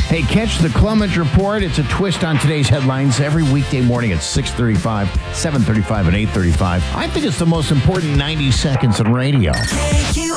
Hey, catch the Clemens Report. It's a twist on today's headlines every weekday morning at 6:35, 7:35, and 8:35. I think it's the most important 90 seconds in radio.